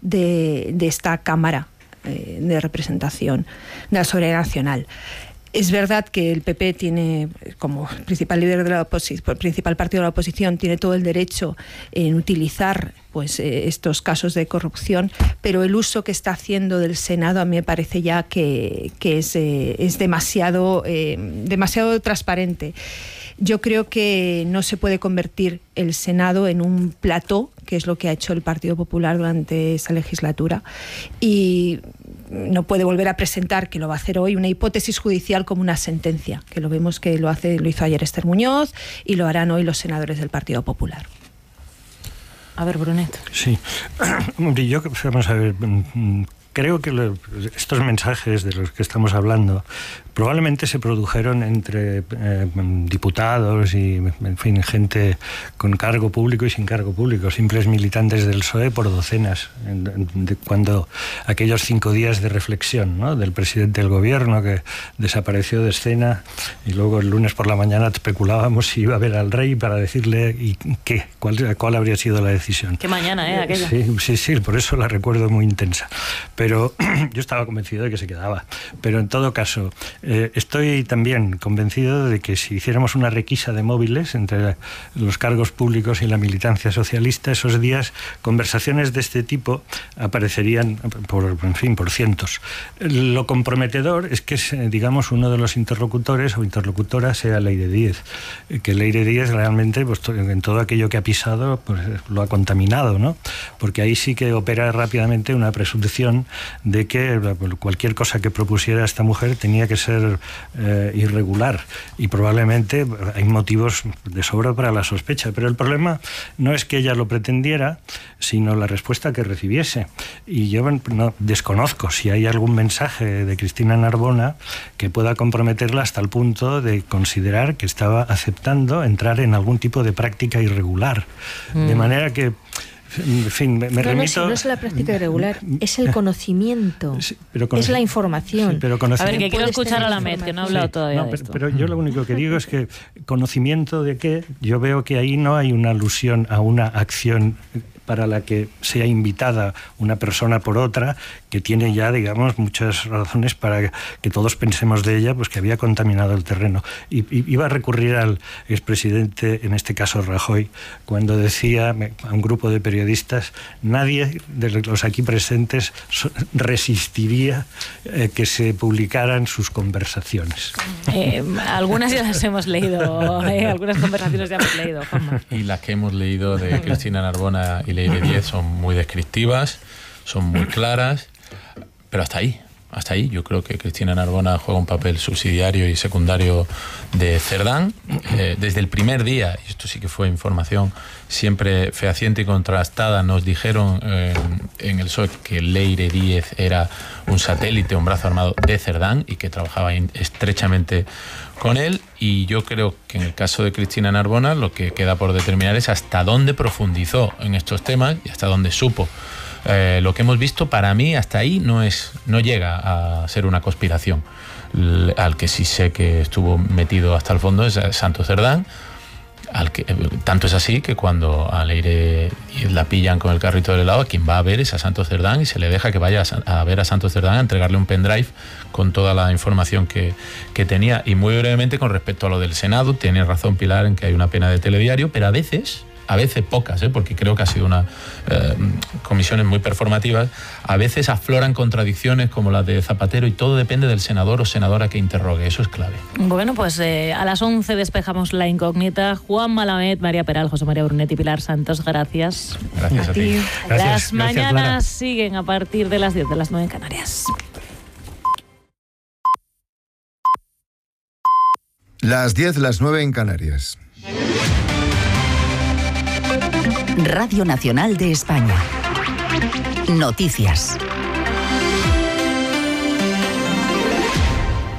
de esta Cámara de representación de la soberanía nacional. Es verdad que el PP tiene, como principal líder de la principal partido de la oposición, tiene todo el derecho en utilizar pues estos casos de corrupción, pero el uso que está haciendo del Senado a mí me parece ya que es demasiado transparente. Yo creo que no se puede convertir el Senado en un plató, que es lo que ha hecho el Partido Popular durante esta legislatura, y no puede volver a presentar, que lo va a hacer hoy, una hipótesis judicial como una sentencia, que lo vemos que lo hizo ayer Esther Muñoz y lo harán hoy los senadores del Partido Popular. A ver, Brunet. Sí, hombre, vamos a ver, creo que estos mensajes de los que estamos hablando probablemente se produjeron entre diputados y, en fin, gente con cargo público y sin cargo público, simples militantes del PSOE por docenas, cuando aquellos 5 días de reflexión, ¿no?, del presidente del gobierno que desapareció de escena, y luego el lunes por la mañana especulábamos si iba a ver al rey para decirle cuál habría sido la decisión. Qué mañana, aquella. Sí, por eso la recuerdo muy intensa. Pero yo estaba convencido de que se quedaba. Pero en todo caso, estoy también convencido de que si hiciéramos una requisa de móviles entre los cargos públicos y la militancia socialista, esos días conversaciones de este tipo aparecerían por cientos. Lo comprometedor es que, digamos, uno de los interlocutores o interlocutora sea Leire Díez, que Leire Díez realmente, pues, en todo aquello que ha pisado, pues lo ha contaminado, ¿no? Porque ahí sí que opera rápidamente una presunción de que cualquier cosa que propusiera esta mujer tenía que ser irregular, y probablemente hay motivos de sobra para la sospecha, pero el problema no es que ella lo pretendiera, sino la respuesta que recibiese. Y yo desconozco si hay algún mensaje de Cristina Narbona que pueda comprometerla hasta el punto de considerar que estaba aceptando entrar en algún tipo de práctica irregular. De manera que, en fin, me remito... No es la práctica irregular, es el conocimiento, sí, es la información. Sí, pero a ver, que quiero escuchar a la MED, que no ha hablado todavía de esto. Pero yo lo único que digo es que conocimiento de qué, yo veo que ahí no hay una alusión a una acción para la que sea invitada una persona por otra, que tiene ya, digamos, muchas razones para que todos pensemos de ella, pues que había contaminado el terreno. Y iba a recurrir al expresidente, en este caso Rajoy, cuando decía a un grupo de periodistas: nadie de los aquí presentes resistiría que se publicaran sus conversaciones. Algunas ya las hemos leído, algunas conversaciones ya hemos leído, Juanma. Y las que hemos leído de Cristina Narbona y Leire Díez son muy descriptivas, son muy claras, pero hasta ahí. Yo creo que Cristina Narbona juega un papel subsidiario y secundario de Cerdán. Desde el primer día, y esto sí que fue información siempre fehaciente y contrastada, nos dijeron en el PSOE que Leire Díez era un satélite, un brazo armado de Cerdán, y que trabajaba estrechamente con él. Y yo creo que en el caso de Cristina Narbona lo que queda por determinar es hasta dónde profundizó en estos temas y hasta dónde supo. Lo que hemos visto, para mí, hasta ahí no llega a ser una conspiración. Al que sí sé que estuvo metido hasta el fondo es Santos Cerdán. Tanto es así que cuando a Leire la pillan con el carrito del helado, a quien va a ver es a Santos Cerdán, y se le deja que vaya a ver a Santos Cerdán, a entregarle un pendrive con toda la información que tenía. Y muy brevemente, con respecto a lo del Senado, tiene razón Pilar en que hay una pena de telediario, pero a veces pocas, porque creo que ha sido una comisiones muy performativas, a veces afloran contradicciones como las de Zapatero, y todo depende del senador o senadora que interrogue. Eso es clave. Bueno, pues a las 11 despejamos la incógnita. Juanma Lamet, María Peral, José María Brunet y Pilar Santos, gracias. Gracias a ti. Las mañanas siguen a partir de las 10, de las 9 en Canarias. Las 10, las 9 en Canarias. Radio Nacional de España. Noticias.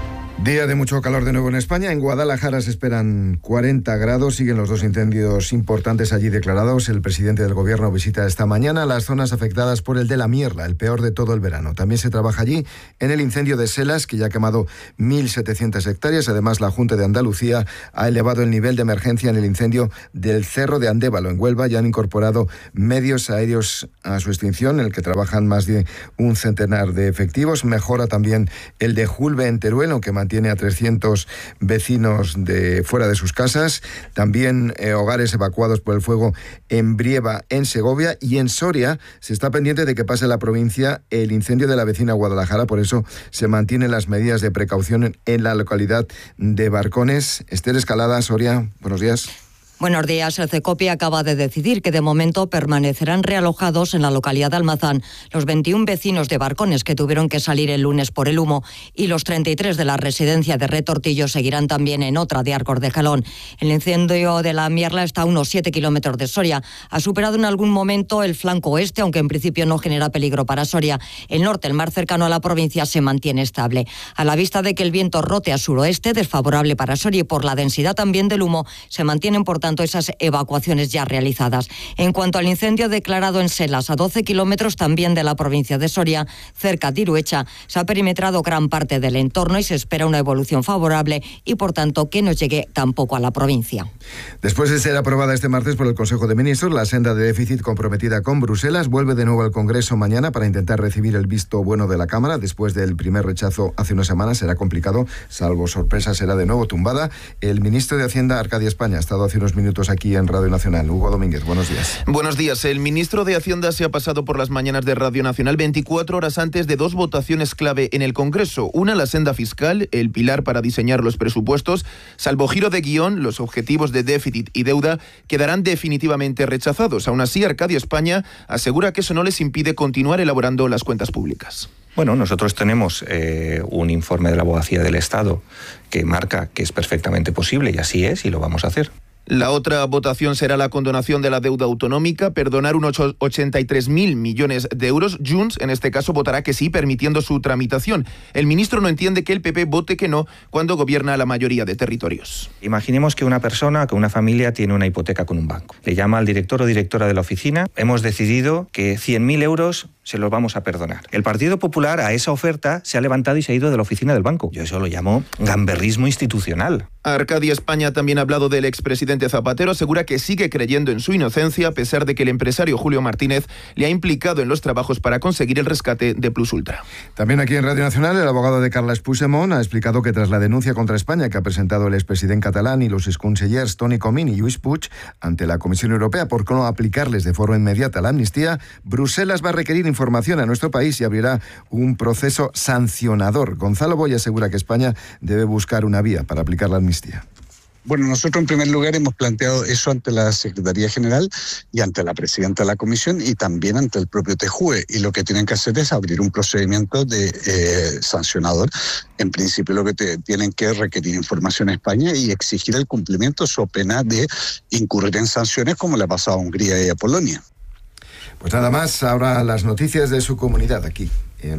Día de mucho calor de nuevo en España. En Guadalajara se esperan 40 grados. Siguen los 2 incendios importantes allí declarados. El presidente del gobierno visita esta mañana las zonas afectadas por el de la Mierla, el peor de todo el verano. También se trabaja allí en el incendio de Selas, que ya ha quemado 1.700 hectáreas. Además, la Junta de Andalucía ha elevado el nivel de emergencia en el incendio del Cerro de Andévalo, en Huelva. Ya han incorporado medios aéreos a su extinción, en el que trabajan más de un centenar de efectivos. Mejora también el de Julve, en Teruel, que mantiene a 300 vecinos fuera de sus casas. También hogares evacuados por el fuego en Brieva, en Segovia, y en Soria se está pendiente de que pase la provincia el incendio de la vecina Guadalajara. Por eso se mantienen las medidas de precaución en la localidad de Barcones. Esther Escalada, Soria, buenos días. Buenos días. El CECOPI acaba de decidir que de momento permanecerán realojados en la localidad de Almazán los 21 vecinos de Barcones que tuvieron que salir el lunes por el humo, y los 33 de la residencia de Retortillo seguirán también en otra de Arcos de Jalón. El incendio de la Mierla está a unos 7 kilómetros de Soria. Ha superado en algún momento el flanco oeste, aunque en principio no genera peligro para Soria. El norte, el más cercano a la provincia, se mantiene estable. A la vista de que el viento rote a suroeste, desfavorable para Soria, y por la densidad también del humo, se mantienen por tanto esas evacuaciones ya realizadas. En cuanto al incendio declarado en Selas, a 12 kilómetros también de la provincia de Soria, cerca de Iruecha, se ha perimetrado gran parte del entorno y se espera una evolución favorable y por tanto que no llegue tampoco a la provincia. Después de ser aprobada este martes por el Consejo de Ministros, la senda de déficit comprometida con Bruselas vuelve de nuevo al Congreso mañana para intentar recibir el visto bueno de la Cámara. Después del primer rechazo hace una semana será complicado, salvo sorpresa será de nuevo tumbada. El ministro de Hacienda, Arcadia España, ha estado hace unos minutos aquí en Radio Nacional. Hugo Domínguez, buenos días. Buenos días. El ministro de Hacienda se ha pasado por las mañanas de Radio Nacional 24 horas antes de 2 votaciones clave en el Congreso. Una, la senda fiscal, el pilar para diseñar los presupuestos. Salvo giro de guión, los objetivos de déficit y deuda quedarán definitivamente rechazados. Aún así, Arcadia España asegura que eso no les impide continuar elaborando las cuentas públicas. Bueno, nosotros tenemos un informe de la Abogacía del Estado que marca que es perfectamente posible, y así es, y lo vamos a hacer. La otra votación será la condonación de la deuda autonómica, perdonar unos 83.000 millones de euros. Junts, en este caso, votará que sí, permitiendo su tramitación. El ministro no entiende que el PP vote que no cuando gobierna la mayoría de territorios. Imaginemos que una persona, que una familia tiene una hipoteca con un banco. Le llama al director o directora de la oficina. Hemos decidido que 100.000 euros se los vamos a perdonar. El Partido Popular a esa oferta se ha levantado y se ha ido de la oficina del banco. Yo eso lo llamo gamberrismo institucional. Arcadia España también ha hablado del expresidente Zapatero. Asegura que sigue creyendo en su inocencia a pesar de que el empresario Julio Martínez le ha implicado en los trabajos para conseguir el rescate de Plus Ultra. También aquí en Radio Nacional, el abogado de Carles Puigdemont ha explicado que tras la denuncia contra España que ha presentado el expresidente catalán y los exconsellers Toni Comín y Lluís Puig ante la Comisión Europea por no aplicarles de forma inmediata la amnistía, Bruselas va a requerir información a nuestro país y abrirá un proceso sancionador. Gonzalo Boy asegura que España debe buscar una vía para aplicar la amnistía. Bueno, nosotros en primer lugar hemos planteado eso ante la Secretaría General y ante la Presidenta de la Comisión y también ante el propio TJUE, y lo que tienen que hacer es abrir un procedimiento de sancionador. En principio lo que tienen que requerir información a España y exigir el cumplimiento so pena de incurrir en sanciones como le ha pasado a Hungría y a Polonia. Pues nada más, ahora las noticias de su comunidad aquí en...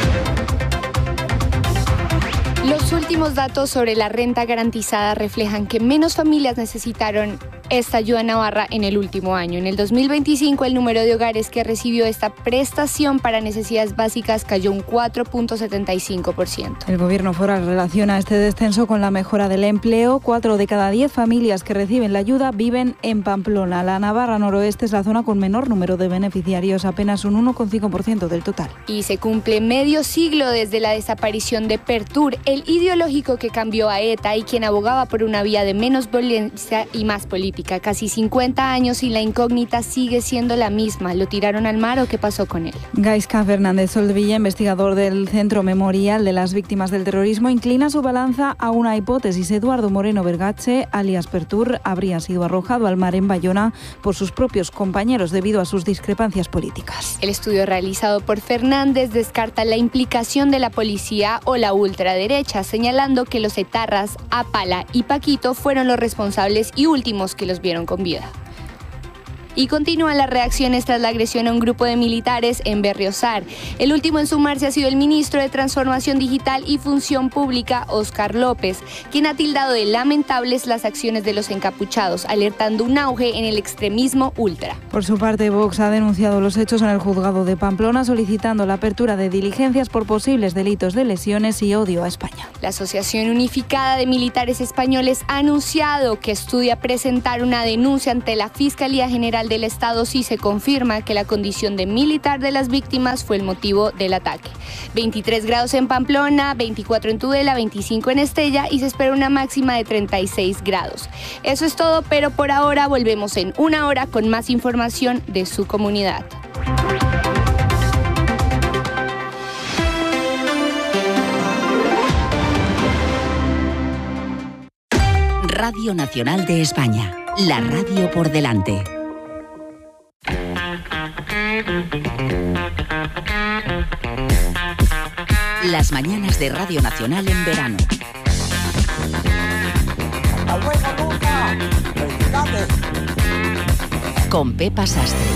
Los últimos datos sobre la renta garantizada reflejan que menos familias necesitaron esta ayuda en Navarra en el último año. En el 2025, el número de hogares que recibió esta prestación para necesidades básicas cayó un 4.75%. El gobierno foral relaciona este descenso con la mejora del empleo. 4 de cada 10 familias que reciben la ayuda viven en Pamplona. La Navarra noroeste es la zona con menor número de beneficiarios, apenas un 1,5% del total. Y se cumple medio siglo desde la desaparición de Pertur, el ideológico que cambió a ETA y quien abogaba por una vía de menos violencia y más política. Casi 50 años y la incógnita sigue siendo la misma. ¿Lo tiraron al mar o qué pasó con él? Gaisca Fernández Soldevilla, investigador del Centro Memorial de las Víctimas del Terrorismo, inclina su balanza a una hipótesis. Eduardo Moreno Bergache, alias Pertur, habría sido arrojado al mar en Bayona por sus propios compañeros debido a sus discrepancias políticas. El estudio realizado por Fernández descarta la implicación de la policía o la ultraderecha, señalando que los etarras Apala y Paquito fueron los responsables y últimos que los vieron con vida. Y continúan las reacciones tras la agresión a un grupo de militares en Berriozar. El último en sumarse ha sido el ministro de Transformación Digital y Función Pública, Óscar López, quien ha tildado de lamentables las acciones de los encapuchados, alertando un auge en el extremismo ultra. Por su parte, Vox ha denunciado los hechos en el juzgado de Pamplona, solicitando la apertura de diligencias por posibles delitos de lesiones y odio a España. La Asociación Unificada de Militares Españoles ha anunciado que estudia presentar una denuncia ante la Fiscalía General del Estado si se confirma que la condición de militar de las víctimas fue el motivo del ataque. 23 grados en Pamplona, 24 en Tudela, 25 en Estella y se espera una máxima de 36 grados. Eso es todo, pero por ahora volvemos en una hora con más información de su comunidad. Radio Nacional de España, la radio por delante. Las mañanas de Radio Nacional en verano. Con Pepa Sastre.